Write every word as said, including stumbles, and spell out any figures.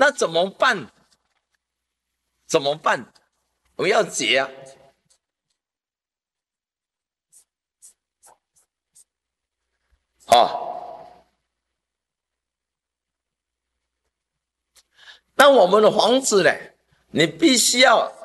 那怎么办？怎么办？我们要结啊！哦，那我们的房子呢？你必须要